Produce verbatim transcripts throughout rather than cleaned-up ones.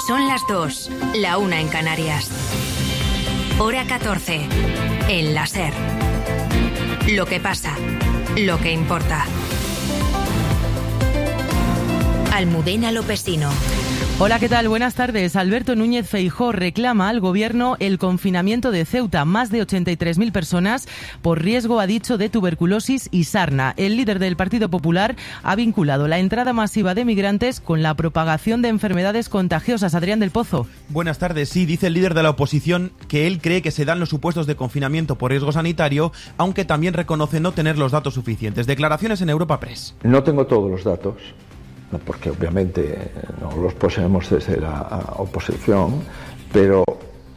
Son las dos, la una en Canarias. Hora catorce, en la SER. Lo que pasa, lo que importa. Almudena Lopesino. Hola, ¿qué tal? Buenas tardes. Alberto Núñez Feijóo reclama al Gobierno el confinamiento de Ceuta. Más de ochenta y tres mil personas por riesgo, ha dicho, de tuberculosis y sarna. El líder del Partido Popular ha vinculado la entrada masiva de migrantes con la propagación de enfermedades contagiosas. Adrián del Pozo. Buenas tardes. Sí, dice el líder de la oposición que él cree que se dan los supuestos de confinamiento por riesgo sanitario, aunque también reconoce no tener los datos suficientes. Declaraciones en Europa Press. No tengo todos los datos, porque obviamente no los poseemos desde la oposición, pero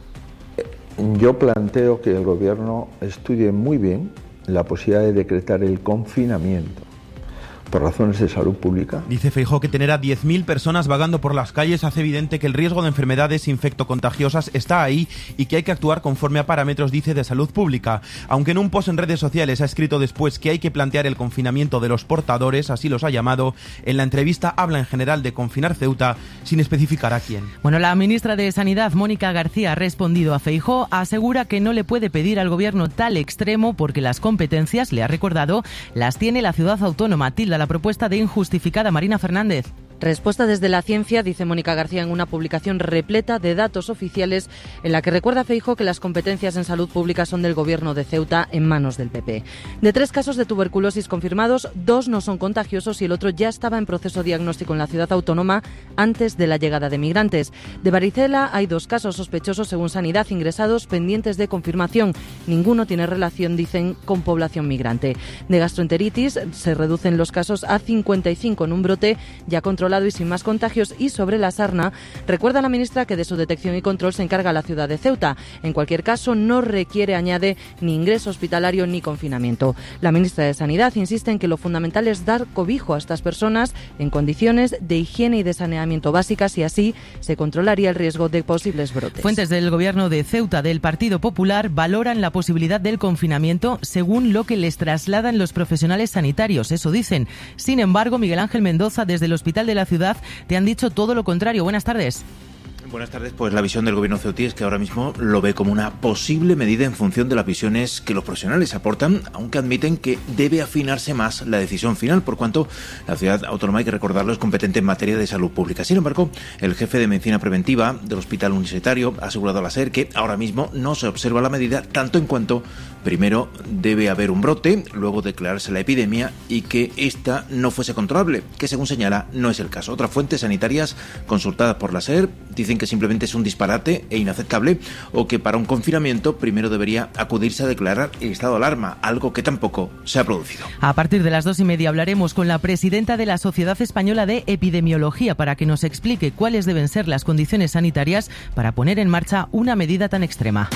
yo planteo que el Gobierno estudie muy bien la posibilidad de decretar el confinamiento por razones de salud pública. Dice Feijóo que tener a diez mil personas vagando por las calles hace evidente que el riesgo de enfermedades infectocontagiosas está ahí y que hay que actuar conforme a parámetros, dice, de salud pública. Aunque en un post en redes sociales ha escrito después que hay que plantear el confinamiento de los portadores, así los ha llamado, en la entrevista habla en general de confinar Ceuta sin especificar a quién. Bueno, la ministra de Sanidad, Mónica García, ha respondido a Feijóo, asegura que no le puede pedir al Gobierno tal extremo porque las competencias, le ha recordado, las tiene la ciudad autónoma. Tilda la propuesta de injustificada. Marina Fernández. Respuesta desde la ciencia, dice Mónica García en una publicación repleta de datos oficiales en la que recuerda Feijóo que las competencias en salud pública son del Gobierno de Ceuta en manos del P P. De tres casos de tuberculosis confirmados, dos no son contagiosos y el otro ya estaba en proceso diagnóstico en la ciudad autónoma antes de la llegada de migrantes. De varicela hay dos casos sospechosos según Sanidad ingresados pendientes de confirmación. Ninguno tiene relación, dicen, con población migrante. De gastroenteritis se reducen los casos a cincuenta y cinco en un brote ya controlado y sin más contagios. Y sobre la sarna, recuerda la ministra que de su detección y control se encarga la ciudad de Ceuta. En cualquier caso, no requiere, añade, ni ingreso hospitalario ni confinamiento. La ministra de Sanidad insiste en que lo fundamental es dar cobijo a estas personas en condiciones de higiene y de saneamiento básicas y así se controlaría el riesgo de posibles brotes. Fuentes del Gobierno de Ceuta del Partido Popular valoran la posibilidad del confinamiento según lo que les trasladan los profesionales sanitarios. Eso dicen. Sin embargo, Miguel Ángel Mendoza, desde el Hospital de la Ciudad, te han dicho todo lo contrario. Buenas tardes. Buenas tardes. Pues la visión del Gobierno ceutí es que ahora mismo lo ve como una posible medida en función de las visiones que los profesionales aportan, aunque admiten que debe afinarse más la decisión final, por cuanto la ciudad autónoma, hay que recordarlo, es competente en materia de salud pública. Sin embargo, el jefe de Medicina Preventiva del Hospital Universitario ha asegurado a la SER que ahora mismo no se observa la medida, tanto en cuanto primero debe haber un brote, luego declararse la epidemia y que esta no fuese controlable, que según señala no es el caso. Otras fuentes sanitarias consultadas por la SER dicen que simplemente es un disparate e inaceptable, o que para un confinamiento primero debería acudirse a declarar el estado de alarma, algo que tampoco se ha producido. A partir de las dos y media hablaremos con la presidenta de la Sociedad Española de Epidemiología para que nos explique cuáles deben ser las condiciones sanitarias para poner en marcha una medida tan extrema.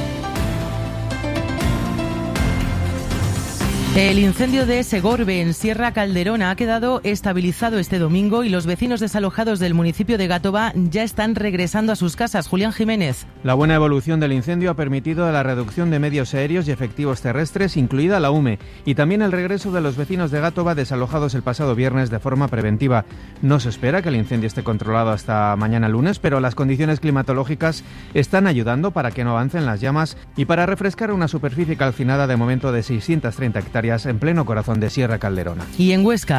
El incendio de Segorbe, en Sierra Calderona, ha quedado estabilizado este domingo y los vecinos desalojados del municipio de Gátova ya están regresando a sus casas. Julián Jiménez. La buena evolución del incendio ha permitido la reducción de medios aéreos y efectivos terrestres, incluida la U M E, y también el regreso de los vecinos de Gátova desalojados el pasado viernes de forma preventiva. No se espera que el incendio esté controlado hasta mañana lunes, pero las condiciones climatológicas están ayudando para que no avancen las llamas y para refrescar una superficie calcinada de momento de seiscientas treinta hectáreas en pleno corazón de Sierra Calderona. Y en Huesca,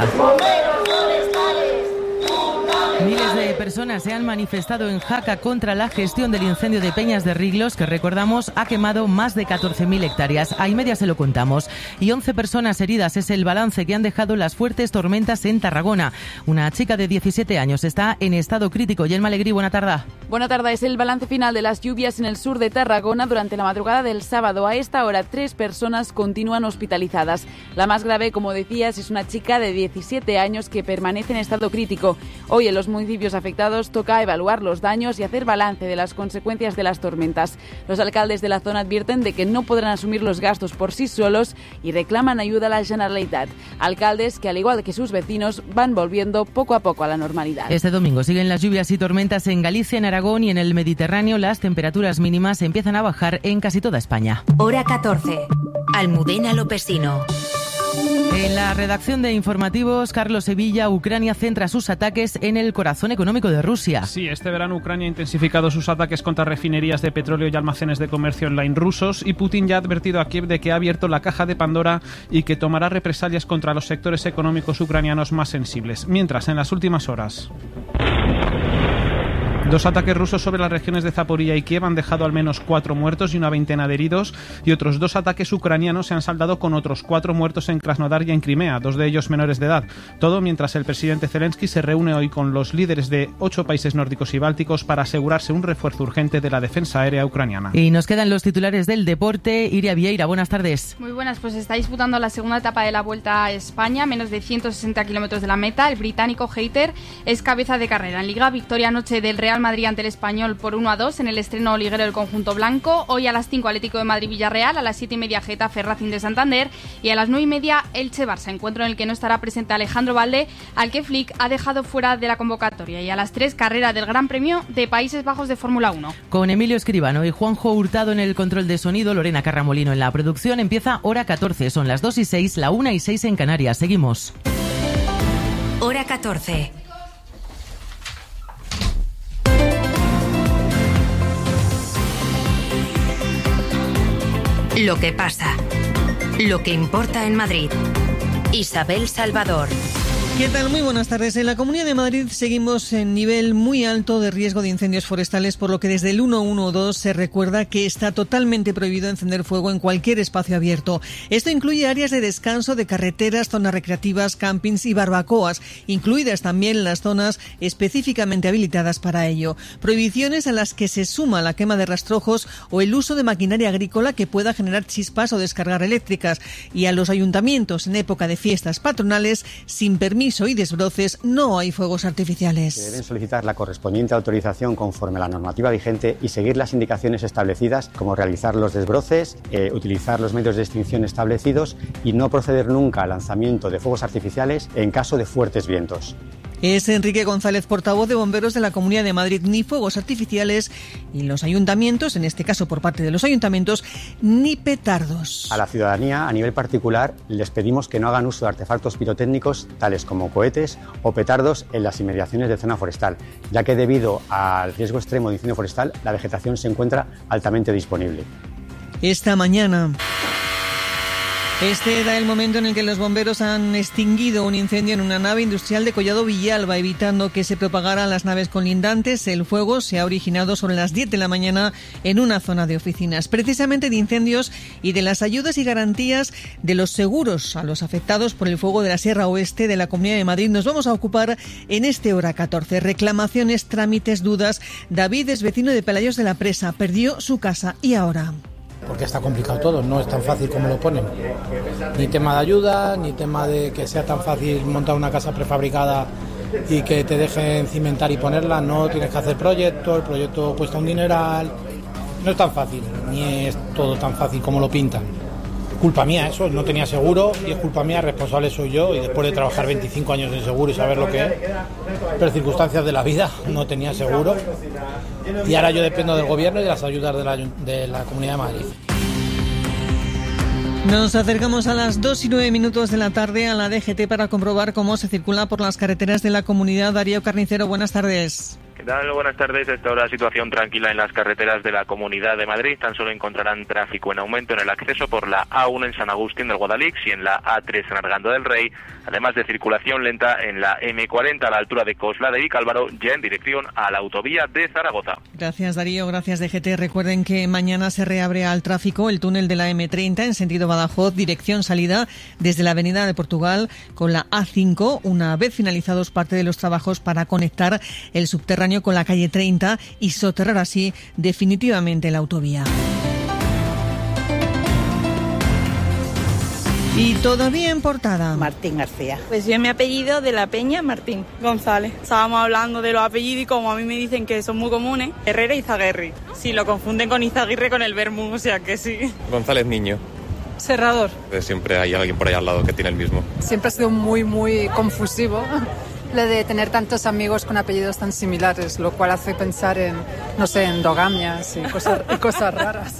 miles de personas se han manifestado en Jaca contra la gestión del incendio de Peñas de Riglos, que recordamos ha quemado más de catorce mil hectáreas. A y media se lo contamos. Y once personas heridas es el balance que han dejado las fuertes tormentas en Tarragona. Una chica de diecisiete años está en estado crítico. Yelma Alegrí, buena tarde. Buena tarde. Es el balance final de las lluvias en el sur de Tarragona durante la madrugada del sábado. A esta hora, tres personas continúan hospitalizadas. La más grave, como decías, es una chica de diecisiete años que permanece en estado crítico. Hoy en los municipios afectados toca evaluar los daños y hacer balance de las consecuencias de las tormentas. Los alcaldes de la zona advierten de que no podrán asumir los gastos por sí solos y reclaman ayuda a la Generalitat. Alcaldes que, al igual que sus vecinos, van volviendo poco a poco a la normalidad. Este domingo siguen las lluvias y tormentas en Galicia, en Aragón y en el Mediterráneo. Las temperaturas mínimas empiezan a bajar en casi toda España. Hora catorce. Almudena Lopesino. En la redacción de informativos, Carlos Sevilla, Ucrania centra sus ataques en el corazón económico de Rusia. Sí, este verano Ucrania ha intensificado sus ataques contra refinerías de petróleo y almacenes de comercio online rusos, y Putin ya ha advertido a Kiev de que ha abierto la caja de Pandora y que tomará represalias contra los sectores económicos ucranianos más sensibles. Mientras, en las últimas horas, dos ataques rusos sobre las regiones de Zaporilla y Kiev han dejado al menos cuatro muertos y una veintena de heridos, y otros dos ataques ucranianos se han saldado con otros cuatro muertos en Krasnodar y en Crimea, dos de ellos menores de edad. Todo mientras el presidente Zelensky se reúne hoy con los líderes de ocho países nórdicos y bálticos para asegurarse un refuerzo urgente de la defensa aérea ucraniana. Y nos quedan los titulares del deporte. Iria Vieira, buenas tardes. Muy buenas, pues está disputando la segunda etapa de la Vuelta a España, menos de ciento sesenta kilómetros de la meta. El británico Hayter es cabeza de carrera. En Liga, victoria anoche del Real Madrid ante el Español por uno a dos en el estreno liguero del conjunto blanco. Hoy a las cinco Atlético de Madrid-Villarreal, a las siete y media Getafe Racing de Santander y a las nueve y media Elche-Barça, encuentro en el que no estará presente Alejandro Valde, al que Flick ha dejado fuera de la convocatoria. Y a las tres, carrera del Gran Premio de Países Bajos de Fórmula uno. Con Emilio Escribano y Juanjo Hurtado en el control de sonido, Lorena Carramolino en la producción, empieza Hora catorce. Son las dos y seis, la una y seis en Canarias. Seguimos. Hora catorce. Lo que pasa, lo que importa en Madrid. Isabel Salvador. ¿Qué tal? Muy buenas tardes. En la Comunidad de Madrid seguimos en nivel muy alto de riesgo de incendios forestales, por lo que desde el ciento doce se recuerda que está totalmente prohibido encender fuego en cualquier espacio abierto. Esto incluye áreas de descanso, de carreteras, zonas recreativas, campings y barbacoas, incluidas también las zonas específicamente habilitadas para ello. Prohibiciones a las que se suma la quema de rastrojos o el uso de maquinaria agrícola que pueda generar chispas o descargar eléctricas, y a los ayuntamientos en época de fiestas patronales, sin permiso y desbroces, no hay fuegos artificiales. Deben solicitar la correspondiente autorización conforme a la normativa vigente y seguir las indicaciones establecidas, como realizar los desbroces, eh, utilizar los medios de extinción establecidos y no proceder nunca al lanzamiento de fuegos artificiales en caso de fuertes vientos. Es Enrique González, portavoz de Bomberos de la Comunidad de Madrid. Ni fuegos artificiales y los ayuntamientos, en este caso por parte de los ayuntamientos, ni petardos. A la ciudadanía, a nivel particular, les pedimos que no hagan uso de artefactos pirotécnicos tales como cohetes o petardos en las inmediaciones de zona forestal, ya que debido al riesgo extremo de incendio forestal, la vegetación se encuentra altamente disponible. Esta mañana... Este era el momento en el que los bomberos han extinguido un incendio en una nave industrial de Collado Villalba, evitando que se propagaran las naves colindantes. El fuego se ha originado sobre las diez de la mañana en una zona de oficinas. Precisamente de incendios y de las ayudas y garantías de los seguros a los afectados por el fuego de la Sierra Oeste de la Comunidad de Madrid nos vamos a ocupar en este Hora catorce. Reclamaciones, trámites, dudas. David es vecino de Pelayos de la Presa. Perdió su casa y ahora... Porque está complicado todo, no es tan fácil como lo ponen. Ni tema de ayuda, ni tema de que sea tan fácil montar una casa prefabricada y que te dejen cimentar y ponerla. No, tienes que hacer proyectos, el proyecto cuesta un dineral. No es tan fácil, ni es todo tan fácil como lo pintan. Culpa mía eso, no tenía seguro y es culpa mía, responsable soy yo, y después de trabajar veinticinco años en seguro y saber lo que es, pero circunstancias de la vida, no tenía seguro y ahora yo dependo del gobierno y de las ayudas de la, de la Comunidad de Madrid. Nos acercamos a las dos y nueve minutos de la tarde a la D G T para comprobar cómo se circula por las carreteras de la comunidad. Darío Carnicero, buenas tardes. ¿Qué tal? Buenas tardes. Esta hora situación tranquila en las carreteras de la Comunidad de Madrid. Tan solo encontrarán tráfico en aumento en el acceso por la A uno en San Agustín del Guadalix y en la A tres en Arganda del Rey, además de circulación lenta en la M cuarenta a la altura de Coslada y Cálvaro, ya en dirección a la autovía de Zaragoza. Gracias, Darío. Gracias, D G T. Recuerden que mañana se reabre al tráfico el túnel de la M treinta en sentido Badajoz, dirección salida desde la Avenida de Portugal con la A cinco, una vez finalizados parte de los trabajos para conectar el subterráneo con la calle treinta y soterrar así definitivamente la autovía. Y todavía en portada. Martín García. Pues yo mi apellido de la Peña, Martín González. Estábamos hablando de los apellidos y como a mí me dicen que son muy comunes, Herrera y Izaguirre. Sí, lo confunden con Izaguirre con el Bermú, o sea que sí. González Niño. Serrador. Siempre hay alguien por ahí al lado que tiene el mismo. Siempre ha sido muy, muy confusivo lo de tener tantos amigos con apellidos tan similares, lo cual hace pensar en, no sé, endogamias y cosas, y cosas raras.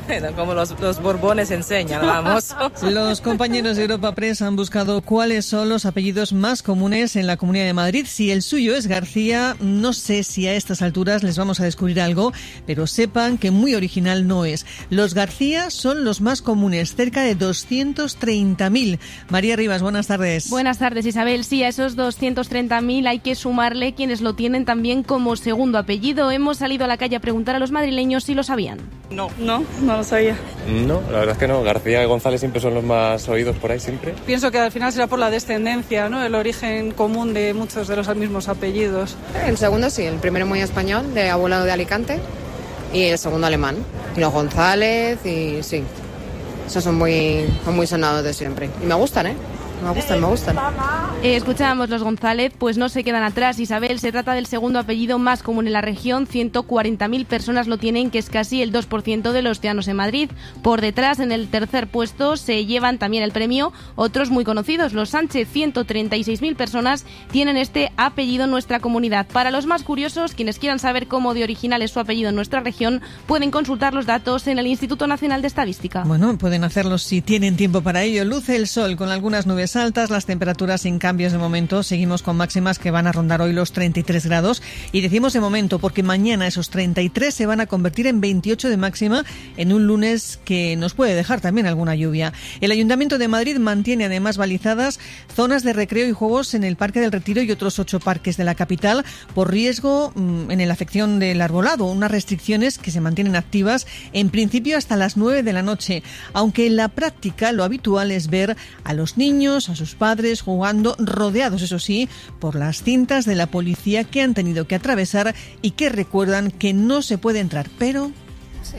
Bueno, como los, los Borbones enseñan, vamos. Los compañeros de Europa Press han buscado cuáles son los apellidos más comunes en la Comunidad de Madrid. Si el suyo es García, no sé si a estas alturas les vamos a descubrir algo, pero sepan que muy original no es. Los García son los más comunes, cerca de doscientos treinta mil. María Rivas, buenas tardes. Buenas tardes, Isabel. Sí, a esos doscientos treinta mil hay que sumarle quienes lo tienen también como segundo apellido. Hemos salido a la calle a preguntar a los madrileños si lo sabían. No, no, no lo sabía. No, la verdad es que no. García y González siempre son los más oídos por ahí, siempre. Pienso que al final será por la descendencia, ¿no? El origen común de muchos de los mismos apellidos. El segundo sí, el primero muy español, de abuelo de Alicante, y el segundo alemán. Y los González, y sí, esos son muy, son muy sonados de siempre. Y me gustan, ¿eh? Me gustan, me gustan. Eh, escuchábamos los González, pues no se quedan atrás, Isabel. Se trata del segundo apellido más común en la región. ciento cuarenta mil personas lo tienen, que es casi el dos por ciento de los ciudadanos en Madrid. Por detrás, en el tercer puesto, se llevan también el premio otros muy conocidos. Los Sánchez, ciento treinta y seis mil personas tienen este apellido en nuestra comunidad. Para los más curiosos, quienes quieran saber cómo de original es su apellido en nuestra región, pueden consultar los datos en el Instituto Nacional de Estadística. Bueno, pueden hacerlo si tienen tiempo para ello. Luce el sol con algunas nubes altas, las temperaturas sin cambios de momento. Seguimos con máximas que van a rondar hoy los treinta y tres grados. Y decimos de momento porque mañana esos treinta y tres se van a convertir en veintiocho de máxima en un lunes que nos puede dejar también alguna lluvia. El Ayuntamiento de Madrid mantiene además balizadas zonas de recreo y juegos en el Parque del Retiro y otros ocho parques de la capital por riesgo mmm, en la afección del arbolado. Unas restricciones que se mantienen activas en principio hasta las nueve de la noche. Aunque en la práctica lo habitual es ver a los niños, a sus padres jugando rodeados, eso sí, por las cintas de la policía que han tenido que atravesar y que recuerdan que no se puede entrar, pero... Sí,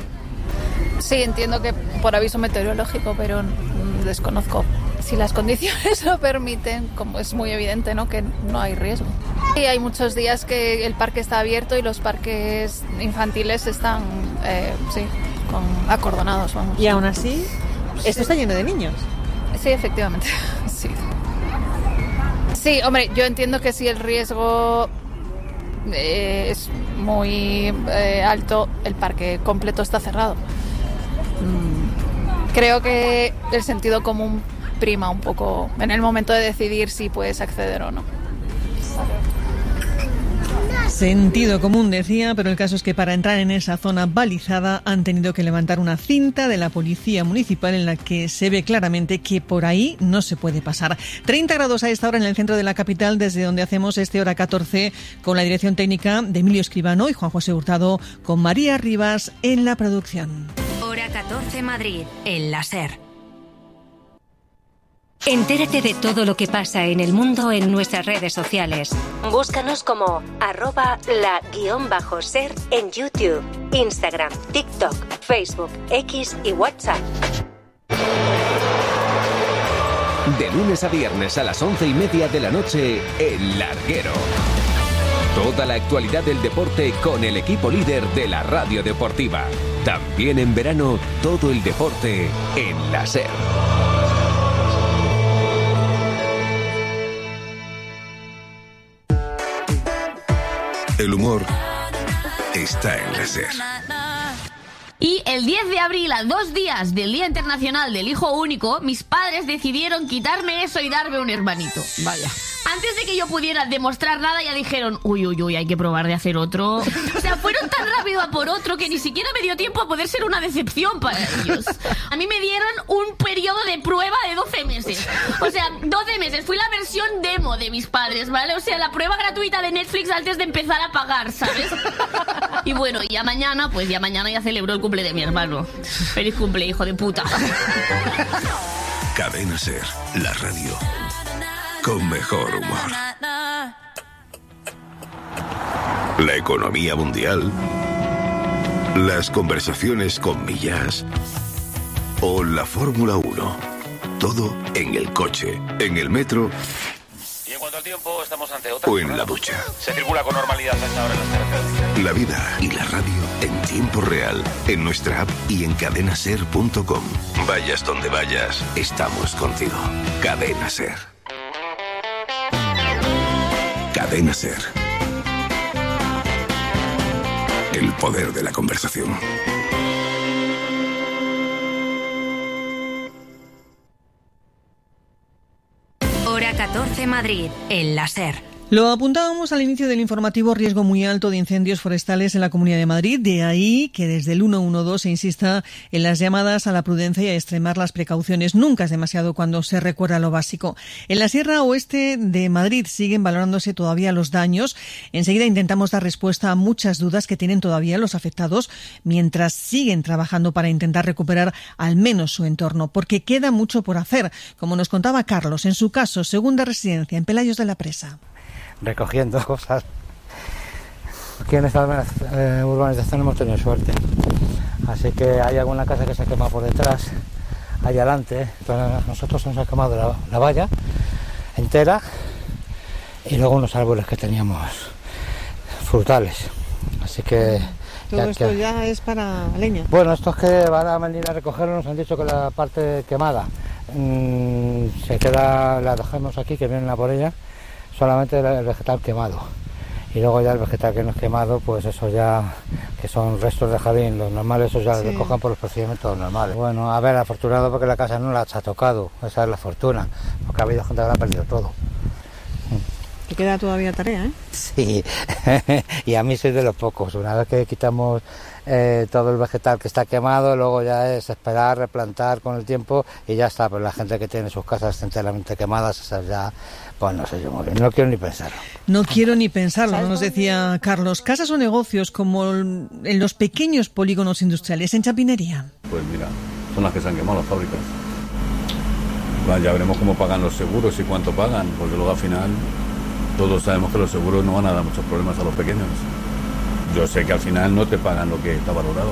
sí entiendo que por aviso meteorológico, pero desconozco si las condiciones lo permiten, como es muy evidente, ¿no?, que no hay riesgo. Y hay muchos días que el parque está abierto y los parques infantiles están, eh, sí, con, acordonados, vamos. Y aún así, esto sí está lleno de niños. Sí, efectivamente, sí. Sí, hombre, yo entiendo que si el riesgo eh, es muy eh, alto, el parque completo está cerrado. Mm, creo que el sentido común prima un poco en el momento de decidir si puedes acceder o no. Sentido común, decía, pero el caso es que para entrar en esa zona balizada han tenido que levantar una cinta de la policía municipal en la que se ve claramente que por ahí no se puede pasar. treinta grados a esta hora en el centro de la capital, desde donde hacemos este Hora catorce con la dirección técnica de Emilio Escribano y Juan José Hurtado, con María Rivas en la producción. Hora catorce Madrid, en la SER. Entérate de todo lo que pasa en el mundo en nuestras redes sociales. Búscanos como arroba la guión bajo ser en YouTube, Instagram, TikTok, Facebook, X y WhatsApp. De lunes a viernes a las once y media de la noche, El Larguero. Toda la actualidad del deporte con el equipo líder de la radio deportiva. También en verano, todo el deporte en la SER. El humor está en la SER. Y el diez de abril, a dos días del Día Internacional del Hijo Único, mis padres decidieron quitarme eso y darme un hermanito. Vaya. Antes de que yo pudiera demostrar nada, ya dijeron, uy, uy, uy, hay que probar de hacer otro. O sea, fueron tan rápido a por otro que ni siquiera me dio tiempo a poder ser una decepción para ellos. A mí me dieron un periodo de prueba de doce meses. O sea, doce meses. Fui la versión demo de mis padres, ¿vale? O sea, la prueba gratuita de Netflix antes de empezar a pagar, ¿sabes? Y bueno, ya mañana, pues ya mañana ya celebro el cumple de mi hermano. Feliz cumple, hijo de puta. Cadena SER, la radio con mejor humor. La economía mundial, las conversaciones con Millás o la Fórmula uno. Todo en el coche, en el metro y en cuanto al tiempo, estamos ante otra o en la ducha. Se circula con normalidad hasta ahora en las carreteras. La vida y la radio en tiempo real, en nuestra app y en cadena ser punto com. Vayas donde vayas, estamos contigo. Cadena SER. Cadena SER. El poder de la conversación. Conoce Madrid en la SER. Lo apuntábamos al inicio del informativo, riesgo muy alto de incendios forestales en la Comunidad de Madrid. De ahí que desde el ciento doce se insista en las llamadas a la prudencia y a extremar las precauciones. Nunca es demasiado cuando se recuerda lo básico. En la Sierra Oeste de Madrid siguen valorándose todavía los daños. Enseguida intentamos dar respuesta a muchas dudas que tienen todavía los afectados mientras siguen trabajando para intentar recuperar al menos su entorno, porque queda mucho por hacer. Como nos contaba Carlos, en su caso, segunda residencia en Pelayos de la Presa. Recogiendo cosas. Aquí en esta eh, urbanización hemos tenido suerte, así que hay alguna casa que se ha quemado por detrás, ahí adelante. Entonces nosotros nos ha quemado la, la valla entera y luego unos árboles que teníamos frutales, así que todo ya esto que... ya es para leña. Bueno, estos que van a venir a recogerlo nos han dicho que la parte quemada mmm, se queda, la dejamos aquí, que vienen a por ella. Solamente el vegetal quemado, y luego ya el vegetal que no es quemado, pues eso ya, que son restos de jardín, los normales, esos ya sí. Los recojan por los procedimientos normales. Bueno, a ver, afortunado porque la casa no la ha tocado, esa es la fortuna, porque ha habido gente que la ha perdido todo. Te queda todavía tarea, ¿eh? Sí, y a mí soy de los pocos. Una vez que quitamos eh, todo el vegetal que está quemado, luego ya es esperar, replantar con el tiempo y ya está. Pero la gente que tiene sus casas enteramente quemadas, esas ya, pues no sé yo muy bien, no quiero ni pensarlo. No quiero ni pensarlo, nos decía Carlos. Casas o negocios como en los pequeños polígonos industriales en Chapinería. Pues mira, son las que se han quemado las fábricas. Bueno, ya veremos cómo pagan los seguros y cuánto pagan, porque luego al final... Todos sabemos que los seguros no van a dar muchos problemas a los pequeños. Yo sé que al final no te pagan lo que está valorado.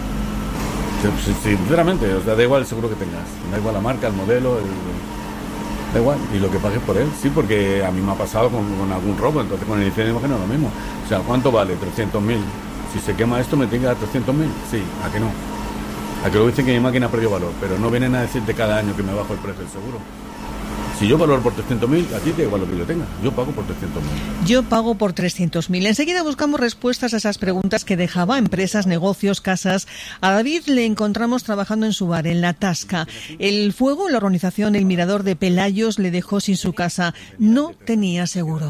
Sinceramente, o sea, da igual el seguro que tengas. Da igual la marca, el modelo, el... da igual. Y lo que pagues por él, sí, porque a mí me ha pasado con, con algún robo, entonces con el incendio imagino lo mismo. O sea, ¿cuánto vale? trescientos mil. Si se quema esto, ¿me tiene que dar trescientos mil? Sí, ¿a que no? A que luego dicen que mi máquina perdió valor, pero no vienen a decirte cada año que me bajo el precio del seguro. Si yo valoro por trescientos mil, a ti te da igual lo que yo tenga. Yo pago por trescientos mil. Yo pago por trescientos mil. Enseguida buscamos respuestas a esas preguntas que dejaba empresas, negocios, casas. A David le encontramos trabajando en su bar, en La Tasca. El fuego en la organización El Mirador de Pelayos le dejó sin su casa. No tenía seguro.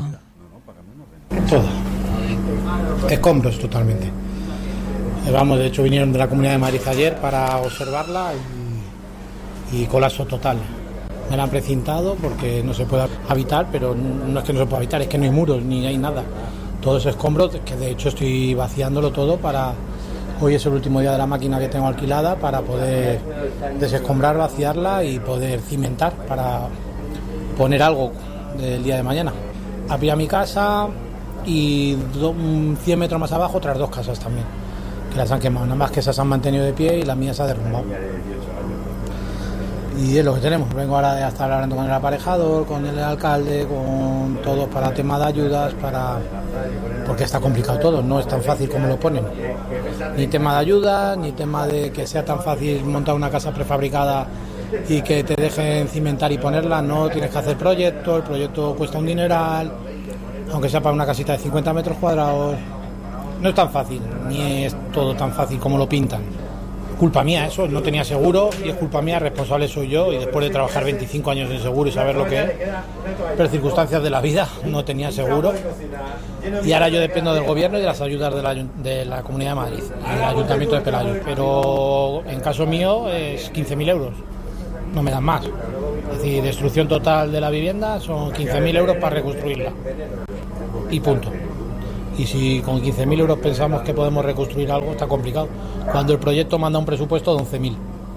Todo. Escombros totalmente. Vamos, de hecho vinieron de la Comunidad de Madrid ayer para observarla y, y colapso total. Me la han precintado porque no se puede habitar, pero no es que no se pueda habitar, es que no hay muros ni hay nada. Todo es escombro, que de hecho estoy vaciándolo todo para... Hoy es el último día de la máquina que tengo alquilada para poder desescombrar, vaciarla y poder cimentar para poner algo del día de mañana. Había mi casa y cien metros más abajo otras dos casas también, que las han quemado. Nada más que esas se han mantenido de pie y la mía se ha derrumbado. Y es lo que tenemos. Vengo ahora de estar hablando con el aparejador, con el alcalde, con todos para tema de ayudas, para porque está complicado todo, no es tan fácil como lo ponen. Ni tema de ayudas, ni tema de que sea tan fácil montar una casa prefabricada y que te dejen cimentar y ponerla. No, tienes que hacer proyecto, el proyecto cuesta un dineral, aunque sea para una casita de cincuenta metros cuadrados. No es tan fácil, ni es todo tan fácil como lo pintan. Culpa mía eso, no tenía seguro y es culpa mía, responsable soy yo, y después de trabajar veinticinco años en seguro y saber lo que es, pero circunstancias de la vida, no tenía seguro y ahora yo dependo del gobierno y de las ayudas de la, de la Comunidad de Madrid, del Ayuntamiento de Pelayos, pero en caso mío es quince mil euros, no me dan más, es decir, destrucción total de la vivienda son quince mil euros para reconstruirla y punto. Y si con quince mil euros pensamos que podemos reconstruir algo, está complicado. Cuando el proyecto manda un presupuesto de once mil.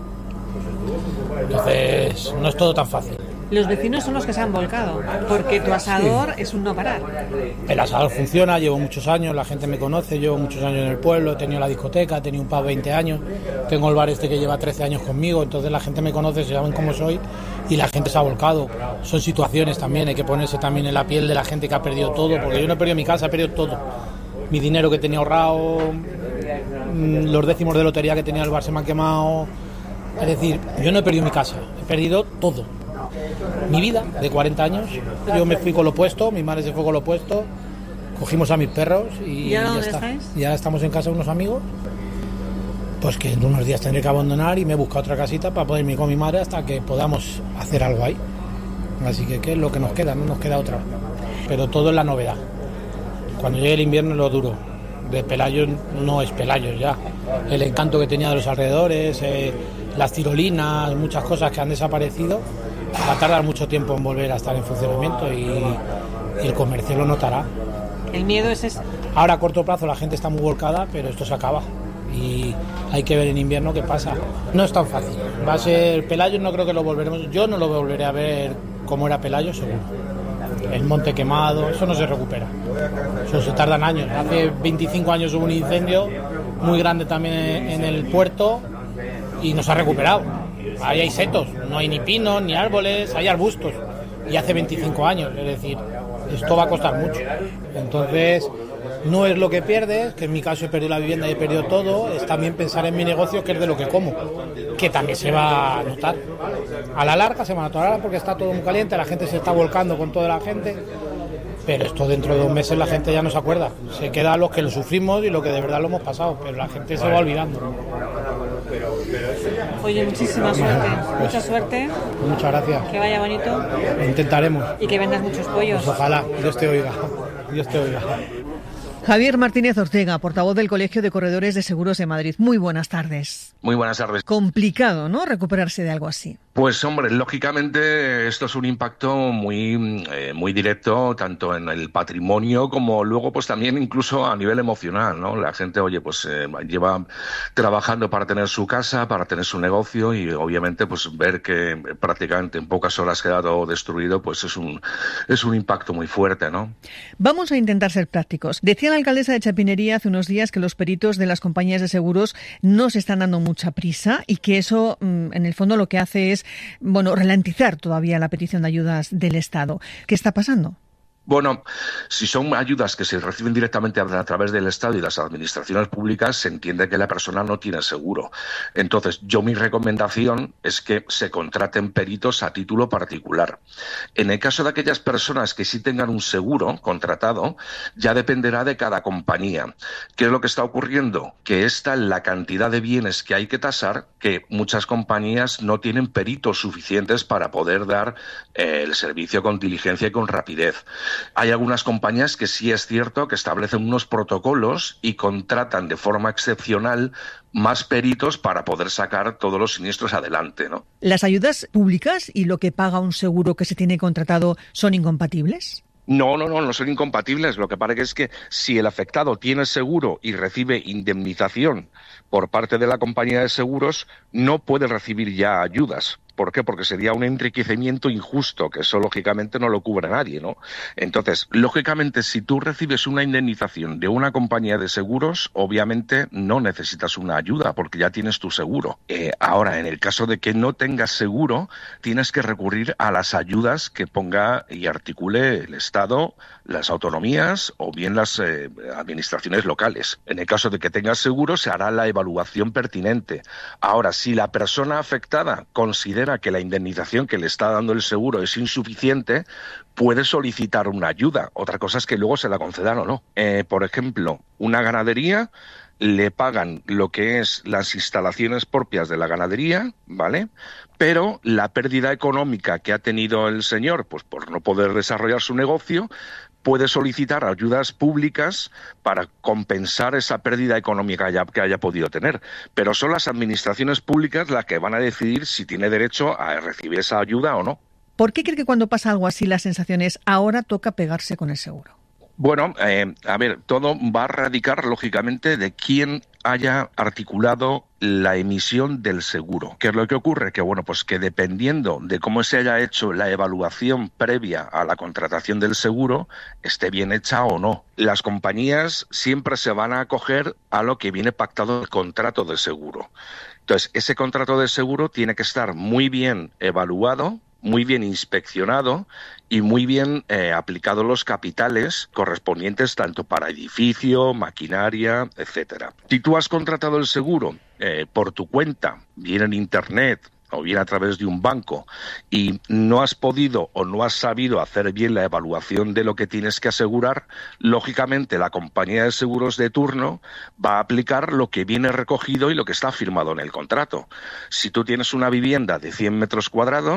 Entonces, no es todo tan fácil. Los vecinos son los que se han volcado, porque tu asador sí. Es un no parar. El asador funciona, llevo muchos años, la gente me conoce, llevo muchos años en el pueblo, he tenido la discoteca, he tenido un pub veinte años, tengo el bar este que lleva trece años conmigo, entonces la gente me conoce, se saben cómo soy y la gente se ha volcado. Son situaciones también, hay que ponerse también en la piel de la gente que ha perdido todo, porque yo no he perdido mi casa, he perdido todo. Mi dinero que tenía ahorrado, los décimos de lotería que tenía el bar se me han quemado. Es decir, yo no he perdido mi casa, he perdido todo. Mi vida de cuarenta años, yo me fui con lo opuesto, mi madre se fue con lo opuesto, cogimos a mis perros y ya está. Estáis? Ya estamos en casa de unos amigos, pues que en unos días tendré que abandonar y me he buscado otra casita para poder irme con mi madre hasta que podamos hacer algo ahí. Así que, ¿qué es lo que nos queda? No nos queda otra. Pero todo es la novedad. Cuando llegue el invierno es lo duro. De Pelayos no es Pelayos ya. El encanto que tenía de los alrededores, eh, las tirolinas, muchas cosas que han desaparecido, va a tardar mucho tiempo en volver a estar en funcionamiento y, y el comercio lo notará. El miedo es ese. Ahora a corto plazo la gente está muy volcada, pero esto se acaba. Y hay que ver en invierno qué pasa. No es tan fácil. Va a ser Pelayos, no creo que lo volveremos. Yo no lo volveré a ver como era Pelayos, seguro. El monte quemado, eso no se recupera. Eso se tardan años. Hace veinticinco años hubo un incendio muy grande también en el puerto y no se ha recuperado. Ahí hay setos, no hay ni pinos, ni árboles, hay arbustos. Y hace veinticinco años, es decir, esto va a costar mucho. Entonces, no es lo que pierdes, que en mi caso he perdido la vivienda y he perdido todo, es también pensar en mi negocio, que es de lo que como, que también se va a notar. A la larga se va a notar porque está todo muy caliente, la gente se está volcando con toda la gente, pero esto dentro de dos meses la gente ya no se acuerda. Se queda los que lo sufrimos y lo que de verdad lo hemos pasado, pero la gente se va olvidando. Oye, muchísima suerte, mucha suerte. Muchas gracias. Que vaya bonito. Lo intentaremos. Y que vendas muchos pollos. Pues ojalá, Dios te oiga. Dios te oiga. Javier Martínez Ortega, portavoz del Colegio de Corredores de Seguros de Madrid. Muy buenas tardes. Muy buenas tardes. Complicado, ¿no?, recuperarse de algo así. Pues hombre, lógicamente esto es un impacto muy eh, muy directo tanto en el patrimonio como luego pues también incluso a nivel emocional, ¿no? La gente, oye, pues eh, lleva trabajando para tener su casa, para tener su negocio y obviamente pues ver que prácticamente en pocas horas queda todo destruido, pues es un es un impacto muy fuerte, ¿no? Vamos a intentar ser prácticos. Decía la alcaldesa de Chapinería hace unos días que los peritos de las compañías de seguros no se están dando mucha prisa y que eso en el fondo lo que hace es bueno, ralentizar todavía la petición de ayudas del Estado. ¿Qué está pasando? Bueno, si son ayudas que se reciben directamente a través del Estado y las administraciones públicas, se entiende que la persona no tiene seguro. Entonces, yo mi recomendación es que se contraten peritos a título particular. En el caso de aquellas personas que sí tengan un seguro contratado, ya dependerá de cada compañía. ¿Qué es lo que está ocurriendo? Que esta, la cantidad de bienes que hay que tasar, que muchas compañías no tienen peritos suficientes para poder dar eh, el servicio con diligencia y con rapidez. Hay algunas compañías que sí es cierto que establecen unos protocolos y contratan de forma excepcional más peritos para poder sacar todos los siniestros adelante, ¿no? ¿Las ayudas públicas y lo que paga un seguro que se tiene contratado son incompatibles? No, no, no, no son incompatibles. Lo que pasa es que si el afectado tiene seguro y recibe indemnización por parte de la compañía de seguros, no puede recibir ya ayudas. ¿Por qué? Porque sería un enriquecimiento injusto, que eso lógicamente no lo cubre nadie, ¿no? Entonces, lógicamente, si tú recibes una indemnización de una compañía de seguros, obviamente no necesitas una ayuda porque ya tienes tu seguro. Eh, ahora, en el caso de que no tengas seguro, tienes que recurrir a las ayudas que ponga y articule el Estado, las autonomías o bien las eh, administraciones locales. En el caso de que tengas seguro, se hará la evaluación pertinente. Ahora, si la persona afectada considera que la indemnización que le está dando el seguro es insuficiente, puede solicitar una ayuda. Otra cosa es que luego se la concedan o no. Eh, por ejemplo, una ganadería le pagan lo que es las instalaciones propias de la ganadería, ¿vale? Pero la pérdida económica que ha tenido el señor, pues por no poder desarrollar su negocio, puede solicitar ayudas públicas para compensar esa pérdida económica que haya podido tener. Pero son las administraciones públicas las que van a decidir si tiene derecho a recibir esa ayuda o no. ¿Por qué cree que cuando pasa algo así la sensación es ahora toca pegarse con el seguro? Bueno, eh, a ver, todo va a radicar, lógicamente, de quién haya articulado la emisión del seguro. ¿Qué es lo que ocurre? Que, bueno, pues que dependiendo de cómo se haya hecho la evaluación previa a la contratación del seguro, esté bien hecha o no. Las compañías siempre se van a acoger a lo que viene pactado en el contrato de seguro. Entonces, ese contrato de seguro tiene que estar muy bien evaluado, muy bien inspeccionado y muy bien eh, aplicado los capitales correspondientes tanto para edificio, maquinaria, etcétera. Si tú has contratado el seguro eh, por tu cuenta, bien en Internet o bien a través de un banco, y no has podido o no has sabido hacer bien la evaluación de lo que tienes que asegurar, lógicamente la compañía de seguros de turno va a aplicar lo que viene recogido y lo que está firmado en el contrato. Si tú tienes una vivienda de cien metros cuadrados,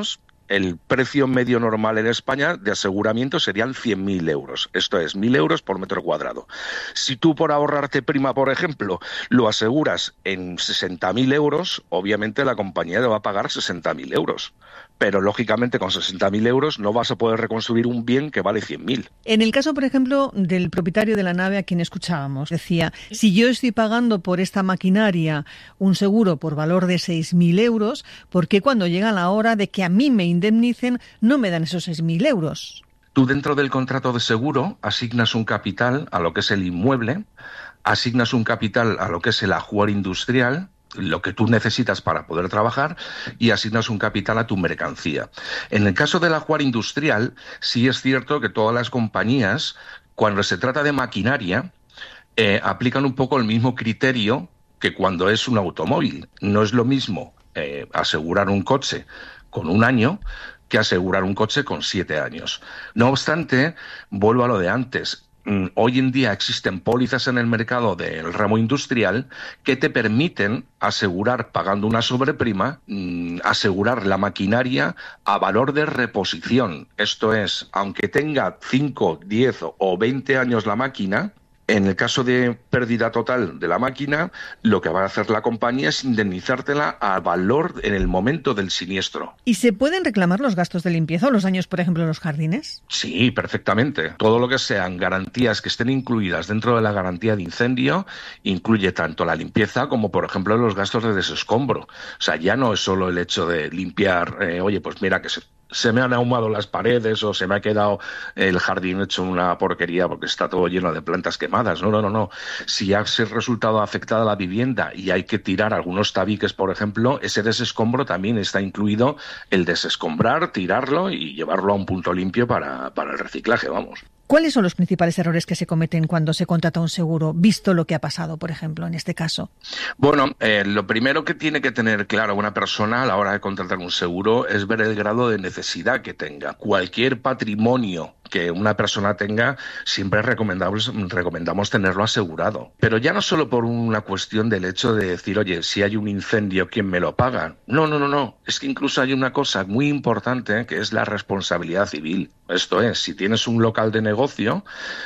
el precio medio normal en España de aseguramiento serían cien mil euros. Esto es, mil euros por metro cuadrado. Si tú por ahorrarte prima, por ejemplo, lo aseguras en sesenta mil euros, obviamente la compañía te va a pagar sesenta mil euros. Pero, lógicamente, con sesenta mil euros no vas a poder reconstruir un bien que vale cien mil. En el caso, por ejemplo, del propietario de la nave a quien escuchábamos, decía, si yo estoy pagando por esta maquinaria un seguro por valor de seis mil euros, ¿por qué cuando llega la hora de que a mí me indemnicen no me dan esos seis mil euros? Tú dentro del contrato de seguro asignas un capital a lo que es el inmueble, asignas un capital a lo que es el ajuar industrial, lo que tú necesitas para poder trabajar, y asignas un capital a tu mercancía. En el caso del ajuar industrial, sí es cierto que todas las compañías, cuando se trata de maquinaria, eh, aplican un poco el mismo criterio que cuando es un automóvil. No es lo mismo eh, asegurar un coche con un año que asegurar un coche con siete años. No obstante, vuelvo a lo de antes. Hoy en día existen pólizas en el mercado del ramo industrial que te permiten asegurar, pagando una sobreprima, mmm, asegurar la maquinaria a valor de reposición. Esto es, aunque tenga cinco, diez o veinte años la máquina, en el caso de pérdida total de la máquina, lo que va a hacer la compañía es indemnizártela a valor en el momento del siniestro. ¿Y se pueden reclamar los gastos de limpieza o los daños, por ejemplo, en los jardines? Sí, perfectamente. Todo lo que sean garantías que estén incluidas dentro de la garantía de incendio incluye tanto la limpieza como, por ejemplo, los gastos de desescombro. O sea, ya no es solo el hecho de limpiar, eh, oye, pues mira que se... se me han ahumado las paredes o se me ha quedado el jardín hecho una porquería porque está todo lleno de plantas quemadas. No, no, no, no. Si ha resultado afectada la vivienda y hay que tirar algunos tabiques, por ejemplo, ese desescombro también está incluido el desescombrar, tirarlo y llevarlo a un punto limpio para, para el reciclaje, vamos. ¿Cuáles son los principales errores que se cometen cuando se contrata un seguro, visto lo que ha pasado, por ejemplo, en este caso? Bueno, eh, lo primero que tiene que tener claro una persona a la hora de contratar un seguro es ver el grado de necesidad que tenga. Cualquier patrimonio que una persona tenga, siempre recomendamos, recomendamos tenerlo asegurado. Pero ya no solo por una cuestión del hecho de decir, oye, si hay un incendio, ¿quién me lo paga? No, no, no, no. Es que incluso hay una cosa muy importante que es la responsabilidad civil. Esto es, si tienes un local de negocio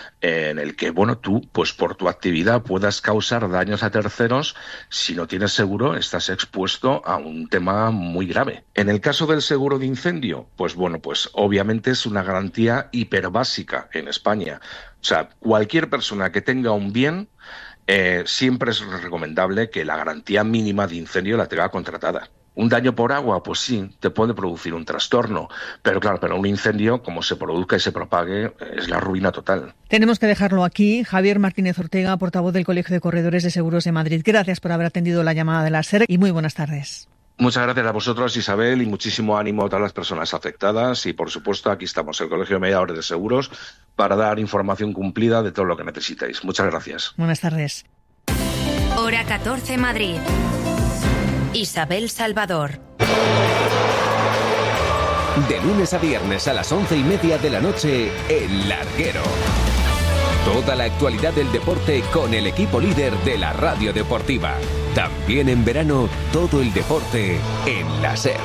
en el que, bueno, tú, pues por tu actividad puedas causar daños a terceros, si no tienes seguro, estás expuesto a un tema muy grave. En el caso del seguro de incendio, pues bueno, pues obviamente es una garantía hiperbásica en España. O sea, cualquier persona que tenga un bien, eh, siempre es recomendable que la garantía mínima de incendio la tenga contratada. Un daño por agua, pues sí, te puede producir un trastorno, pero claro, pero un incendio, como se produzca y se propague, es la ruina total. Tenemos que dejarlo aquí. Javier Martínez Ortega, portavoz del Colegio de Corredores de Seguros de Madrid. Gracias por haber atendido la llamada de la SER y muy buenas tardes. Muchas gracias a vosotros, Isabel, y muchísimo ánimo a todas las personas afectadas. Y, por supuesto, aquí estamos, el Colegio de Mediadores de Seguros, para dar información cumplida de todo lo que necesitéis. Muchas gracias. Buenas tardes. Hora catorce, Madrid. Isabel Salvador. De lunes a viernes a las once y media de la noche, El Larguero. Toda la actualidad del deporte con el equipo líder de la radio deportiva. También en verano, todo el deporte en la SER.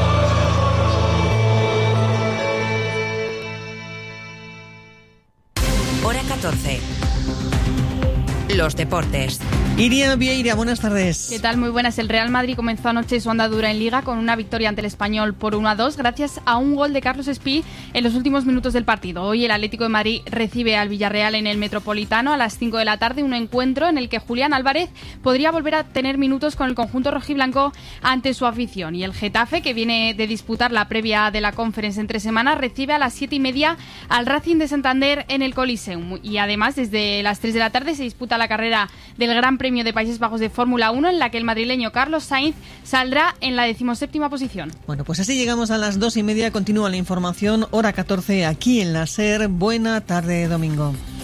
Hora catorce. Los deportes. Iria Vieira, buenas tardes. ¿Qué tal? Muy buenas. El Real Madrid comenzó anoche su andadura en Liga con una victoria ante el Español por uno a dos gracias a un gol de Carlos Espí en los últimos minutos del partido. Hoy el Atlético de Madrid recibe al Villarreal en el Metropolitano a las cinco de la tarde, un encuentro en el que Julián Álvarez podría volver a tener minutos con el conjunto rojiblanco ante su afición. Y el Getafe, que viene de disputar la previa de la Conference entre semanas, recibe a las siete y media al Racing de Santander en el Coliseum. Y además, desde las tres de la tarde se disputa la carrera del Gran Premio de Países Bajos de Fórmula uno, en la que el madrileño Carlos Sainz saldrá en la decimoséptima posición. Bueno, pues así llegamos a las dos y media. Continúa la información, hora catorce, aquí en la SER. Buena tarde, domingo.